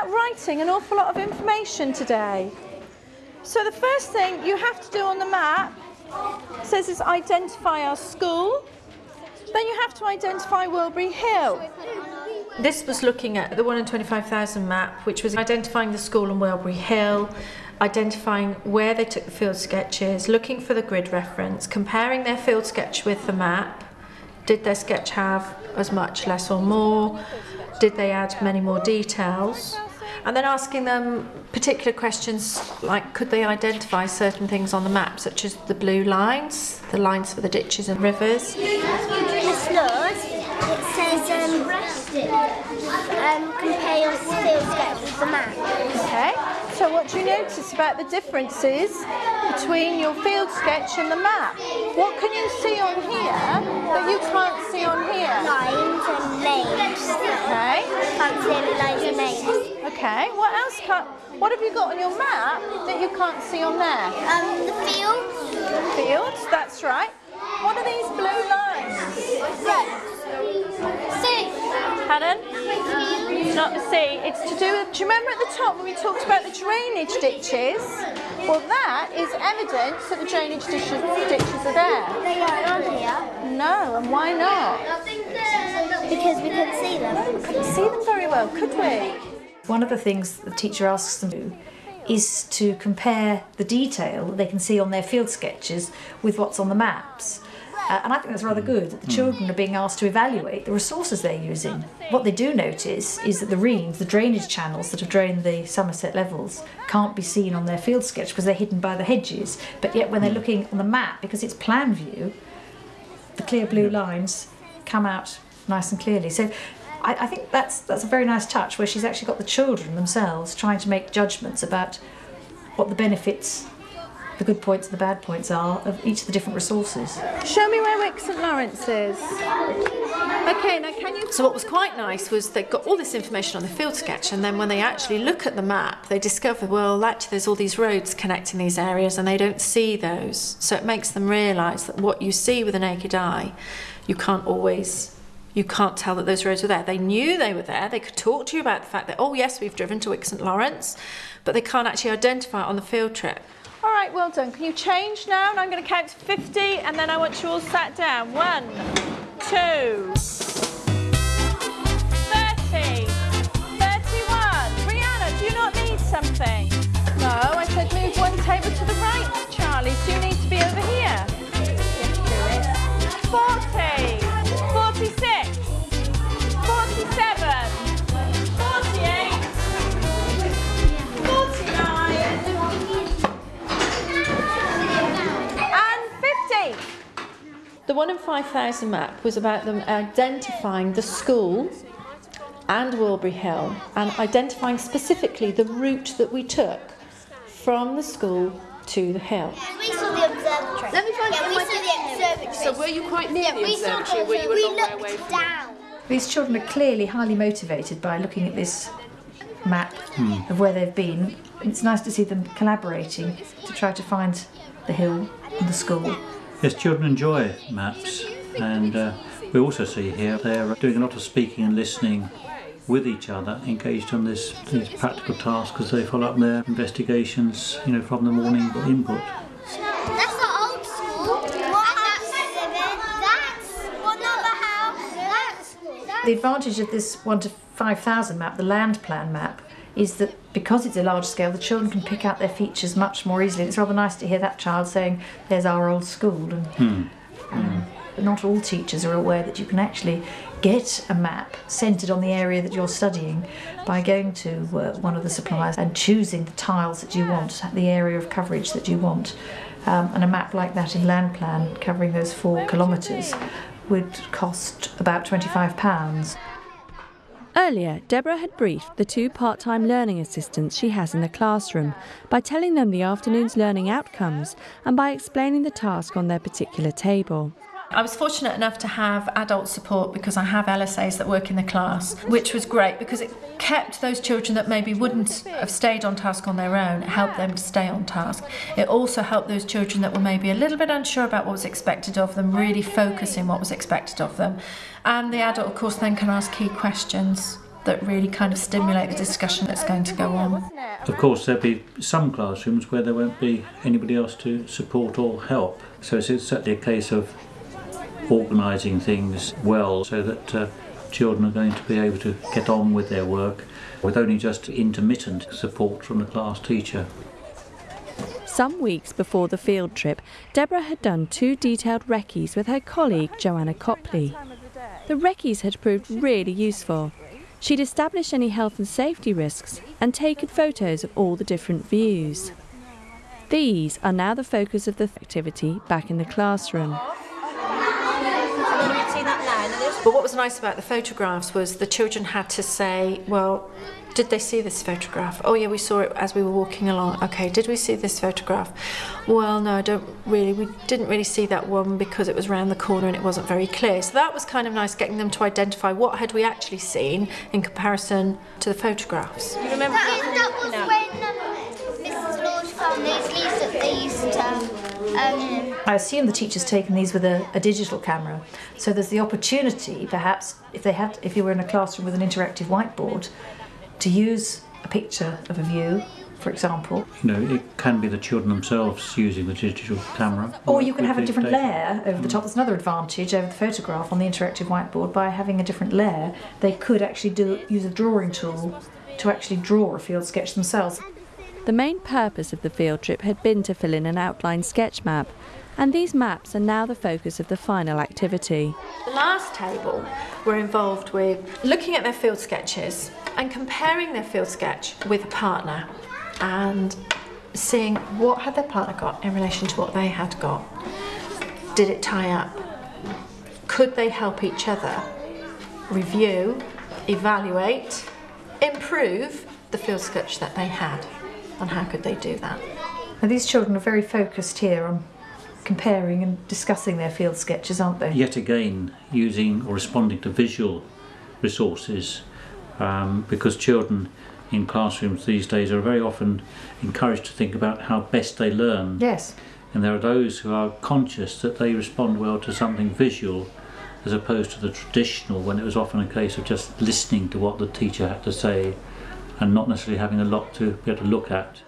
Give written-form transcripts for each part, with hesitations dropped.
about writing an awful lot of information today. So the first thing you have to do on the map says is identify our school. Then you have to identify Wilbury Hill. This was looking at the 1 in 25,000 map, which was identifying the school and Wilbury Hill, identifying where they took the field sketches, looking for the grid reference, comparing their field sketch with the map. Did their sketch have as much, less or more? Did they add many more details? And then asking them particular questions like could they identify certain things on the map, such as the blue lines, the lines for the ditches and rivers. In the slurs, it says compare your field sketch with the map. Okay, so what do you notice about the differences between your field sketch and the map? What can you see on here that you can't see on here? Lines and names. Okay. Can't see any lines and names. Okay, what have you got on your map that you can't see on there? The fields. Fields, that's right. What are these blue lines? Sea. Pardon? It's not the sea. It's to do with, do you remember at the top when we talked about the drainage ditches? Well, that is evidence that the drainage ditches are there. They aren't on here. No, and why not? Because we couldn't see them. We couldn't see them very well, could we? One of the things the teacher asks them to do is to compare the detail that they can see on their field sketches with what's on the maps. And I think that's rather good, that the children are being asked to evaluate the resources they're using. What they do notice is that the reams, the drainage channels that have drained the Somerset levels, can't be seen on their field sketch because they're hidden by the hedges. But yet when they're looking on the map, because it's plan view, the clear blue lines come out nice and clearly. So I think that's a very nice touch where she's actually got the children themselves trying to make judgments about what the benefits, the good points and the bad points are of each of the different resources. Show me where Wick St Lawrence is. Okay, now can you... So what was quite nice was they got all this information on the field sketch, and then when they actually look at the map, they discover, well, actually there's all these roads connecting these areas and they don't see those. So it makes them realise that what you see with the naked eye, you can't tell that those roads were there. They knew they were there. They could talk to you about the fact that, oh yes, we've driven to Wick St Lawrence, but they can't actually identify it on the field trip. All right, well done. Can you change now? And I'm going to count to 50, and then I want you all sat down. 1, 2, 30, 31. Brianna, do you not need something? No, I said move one table to the right, Charlie, so you need to be over here. 40, 46, 47, 48, 49, and 50. The 1 in 5,000 map was about them identifying the school and Wilbury Hill and identifying specifically the route that we took from the school to the hill. We saw the observatory. Let me find out. We saw the observatory. So were you quite near the observatory? Were you a long way away from down. These children are clearly highly motivated by looking at this map of where they've been. It's nice to see them collaborating to try to find the hill and the school. Yes, children enjoy maps, and we also see here they're doing a lot of speaking and listening with each other, engaged on these practical tasks as they follow up their investigations, from the morning input. That's the old school. What number house? That's. The advantage of this 1 to 5,000 map, the land plan map, is that because it's a large scale, the children can pick out their features much more easily. It's rather nice to hear that child saying, there's our old school. And not all teachers are aware that you can actually get a map centred on the area that you're studying by going to one of the suppliers and choosing the tiles that you want, the area of coverage that you want. And a map like that in land plan covering those 4 kilometres would cost about £25. Earlier, Deborah had briefed the 2 part-time learning assistants she has in the classroom by telling them the afternoon's learning outcomes and by explaining the task on their particular table. I was fortunate enough to have adult support because I have LSAs that work in the class, which was great because it kept those children that maybe wouldn't have stayed on task on their own, it helped them to stay on task. It also helped those children that were maybe a little bit unsure about what was expected of them, really focus in what was expected of them. And the adult, of course, then can ask key questions that really kind of stimulate the discussion that's going to go on. Of course, there'll be some classrooms where there won't be anybody else to support or help. So it's certainly a case of organising things well so that children are going to be able to get on with their work with only just intermittent support from the class teacher. Some weeks before the field trip, Deborah had done 2 detailed recce's with her colleague Joanna Copley. The recce's had proved really useful. She'd established any health and safety risks and taken photos of all the different views. These are now the focus of the activity back in the classroom. But what was nice about the photographs was the children had to say, well, did they see this photograph? Oh yeah, we saw it as we were walking along. Okay, did we see this photograph? Well, no, we didn't really see that one because it was round the corner and it wasn't very clear. So that was kind of nice, getting them to identify what had we actually seen in comparison to the photographs. You remember that was when Mrs. Lord found these leaves that they used to I assume the teacher's taken these with a digital camera, so there's the opportunity, perhaps, if you were in a classroom with an interactive whiteboard, to use a picture of a view, for example. You know, it can be the children themselves using the digital camera. Or you can have a different layer over the top. There's another advantage over the photograph on the interactive whiteboard. By having a different layer, they could actually use a drawing tool to actually draw a field sketch themselves. The main purpose of the field trip had been to fill in an outline sketch map, and these maps are now the focus of the final activity. The last table were involved with looking at their field sketches and comparing their field sketch with a partner and seeing what had their partner got in relation to what they had got. Did it tie up? Could they help each other? Review, evaluate, improve the field sketch that they had, and how could they do that? Now, these children are very focused here on comparing and discussing their field sketches, aren't they? Yet again, using or responding to visual resources, because children in classrooms these days are very often encouraged to think about how best they learn. Yes. And there are those who are conscious that they respond well to something visual as opposed to the traditional, when it was often a case of just listening to what the teacher had to say and not necessarily having a lot to be able to look at.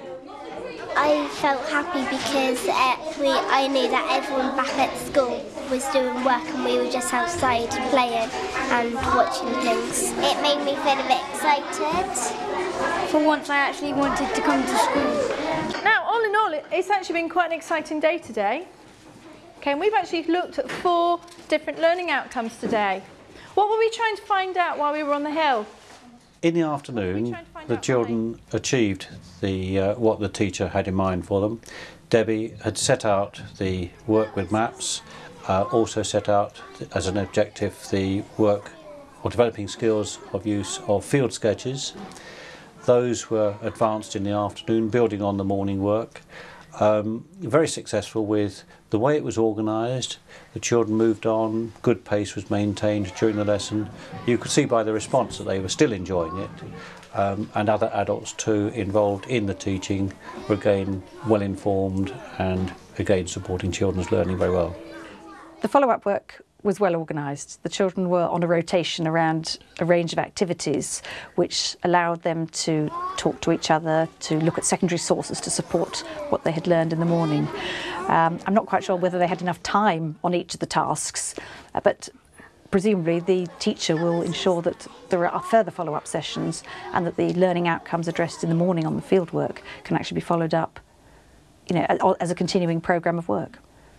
I felt happy because I knew that everyone back at school was doing work and we were just outside playing and watching things. It made me feel a bit excited. For once I actually wanted to come to school. Now, all in all, it's actually been quite an exciting day today. Okay, and we've actually looked at 4 different learning outcomes today. What were we trying to find out while we were on the hill? In the afternoon, the children achieved what the teacher had in mind for them. Debbie had set out the work with maps, also set out as an objective the work or developing skills of use of field sketches. Those were advanced in the afternoon, building on the morning work. Very successful with the way it was organised. The children moved on, good pace was maintained during the lesson. You could see by the response that they were still enjoying it, and other adults too involved in the teaching were again well informed and again supporting children's learning very well. The follow-up work was well organised. The children were on a rotation around a range of activities which allowed them to talk to each other, to look at secondary sources to support what they had learned in the morning. I'm not quite sure whether they had enough time on each of the tasks, but presumably the teacher will ensure that there are further follow-up sessions and that the learning outcomes addressed in the morning on the fieldwork can actually be followed up, you know, as a continuing programme of work.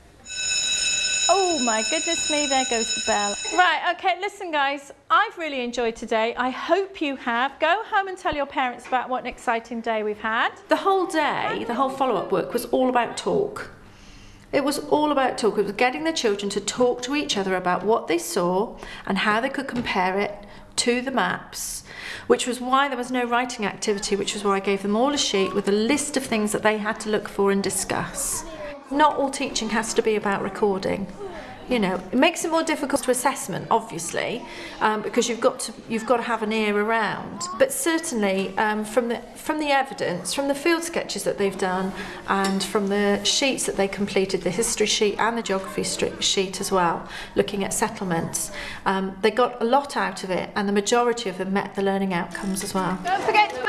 Oh my goodness me, there goes the bell. Right, okay, listen guys, I've really enjoyed today. I hope you have. Go home and tell your parents about what an exciting day we've had. The whole day, the whole follow-up work was all about talk. It was all about talk. It was getting the children to talk to each other about what they saw and how they could compare it to the maps, which was why there was no writing activity, which was why I gave them all a sheet with a list of things that they had to look for and discuss. Not all teaching has to be about recording. You know, it makes it more difficult to assessment, obviously, because you've got to have an ear around. But certainly, from the evidence, from the field sketches that they've done, and from the sheets that they completed, the history sheet and the geography sheet as well, looking at settlements, they got a lot out of it, and the majority of them met the learning outcomes as well. Don't forget to